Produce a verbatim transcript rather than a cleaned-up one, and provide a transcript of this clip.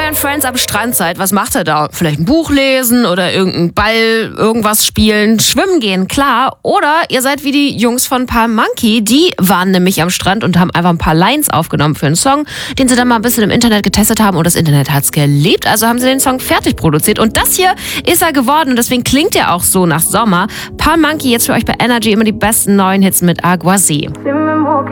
euren Friends am Strand seid, was macht ihr da? Vielleicht ein Buch lesen oder irgendeinen Ball, irgendwas spielen, schwimmen gehen, klar. Oder ihr seid wie die Jungs von Palm Monkey, die waren nämlich am Strand und haben einfach ein paar Lines aufgenommen für einen Song, den sie dann mal ein bisschen im Internet getestet haben und das Internet hat's geliebt. Also haben sie den Song fertig produziert und das hier ist er geworden und deswegen klingt er auch so nach Sommer. Palm Monkey jetzt für euch bei Energy, immer die besten neuen Hits mit Aguasí.